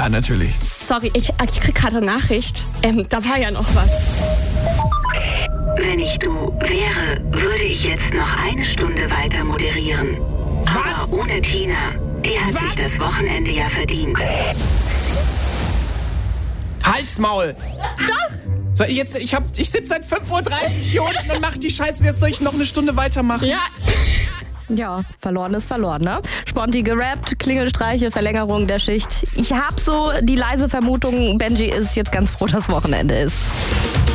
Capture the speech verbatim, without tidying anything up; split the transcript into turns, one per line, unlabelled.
Ja, natürlich.
Sorry, ich, ich krieg gerade eine Nachricht. Ähm, da war ja noch was.
Wenn ich du wäre, würde ich jetzt noch eine Stunde weiter moderieren.
Was?
Aber ohne Tina, die hat
Was?
sich das Wochenende ja verdient.
Halsmaul!
Doch!
So, jetzt, ich hab, ich sitze seit fünf Uhr dreißig hier unten und mach die Scheiße. Jetzt soll ich noch eine Stunde weitermachen.
Ja.
Ja, verloren ist verloren, ne? Sponti gerappt, Klingelstreiche, Verlängerung der Schicht. Ich hab so die leise Vermutung, Benji ist jetzt ganz froh, dass Wochenende ist.